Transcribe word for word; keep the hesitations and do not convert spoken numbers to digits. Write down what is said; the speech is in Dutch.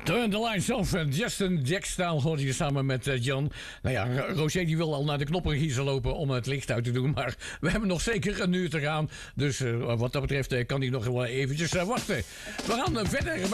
Turn the lights off. Justin Jackstyle hoorde je samen met uh, John. Nou ja, Roger die wil al naar de knoppenregiezer lopen om het licht uit te doen. Maar we hebben nog zeker een uur te gaan. Dus uh, wat dat betreft uh, kan hij nog wel eventjes uh, wachten. We gaan uh, verder.